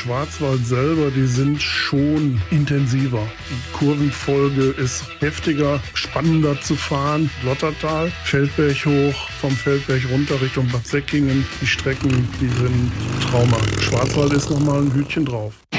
Schwarzwald selber, die sind schon intensiver. Die Kurvenfolge ist heftiger, spannender zu fahren. Lottertal, Feldberg hoch, vom Feldberg runter Richtung Bad Säckingen. Die Strecken, die sind traumhaft. Schwarzwald ist nochmal ein Hütchen drauf.